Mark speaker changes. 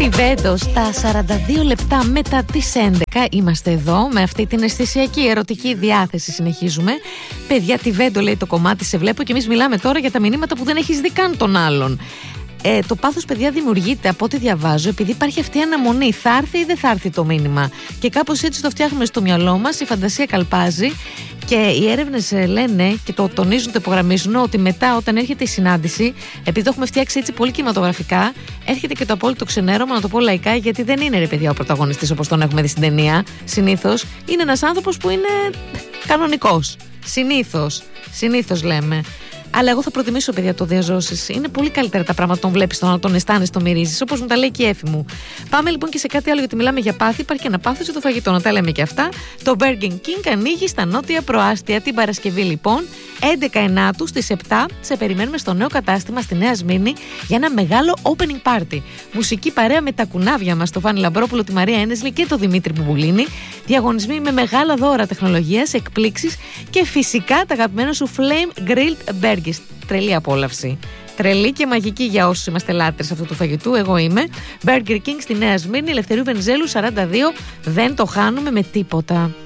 Speaker 1: Βέντο, στα 42 λεπτά μετά τις 11 είμαστε εδώ με αυτή την αισθησιακή ερωτική διάθεση. Συνεχίζουμε. Παιδιά, τη Βέντο λέει το κομμάτι, σε βλέπω, και εμείς μιλάμε τώρα για τα μηνύματα που δεν έχεις δει καν τον άλλον. Το πάθος, παιδιά, δημιουργείται από ό,τι διαβάζω επειδή υπάρχει αυτή η αναμονή. Θα έρθει ή δεν θα έρθει το μήνυμα. Και κάπως έτσι το φτιάχνουμε στο μυαλό μας, η φαντασία καλπάζει. Και οι έρευνες λένε και το τονίζουν, το υπογραμμίζουν, ότι μετά, όταν έρχεται η συνάντηση, επειδή το έχουμε φτιάξει έτσι πολύ κινηματογραφικά, έρχεται και το απόλυτο ξενέρωμα, να το πω λαϊκά, γιατί δεν είναι, ρε παιδιά, ο πρωταγωνιστής όπως τον έχουμε δει στην ταινία. Συνήθως είναι ένας άνθρωπος που είναι κανονικός. Συνήθως λέμε. Αλλά εγώ θα προτιμήσω, παιδιά, το διαζώσεις. Είναι πολύ καλύτερα τα πράγματα. Τον βλέπεις, τον αισθάνεσαι, τον μυρίζεις. Όπως μου τα λέει και η Έφη μου. Πάμε λοιπόν και σε κάτι άλλο, γιατί μιλάμε για πάθη. Υπάρχει και ένα πάθος για το φαγητό. Να τα λέμε και αυτά. Το Burger King ανοίγει στα νότια προάστια την Παρασκευή, λοιπόν. 11 Ενάτου στις 7. Σε περιμένουμε στο νέο κατάστημα στη Νέα Σμύρνη για ένα μεγάλο opening party. Μουσική παρέα με τα κουνάβια μας, το Φάνη Λαμπρόπουλο, τη Μαρία Ένεσλη και το Δημήτρη Μπουμπουλίνη. Διαγωνισμοί με μεγάλα δώρα τεχνολογίας, εκπλήξεις και φυσικά τα αγαπημένα σου Flame Grilled Burgers. Τρελή απόλαυση. Τρελή και μαγική για όσους είμαστε λάτρες αυτού του φαγητού. Εγώ είμαι. Burger King στη Νέα Σμύρνη, Ελευθερίου Βενιζέλου 42. Δεν το χάνουμε με τίποτα.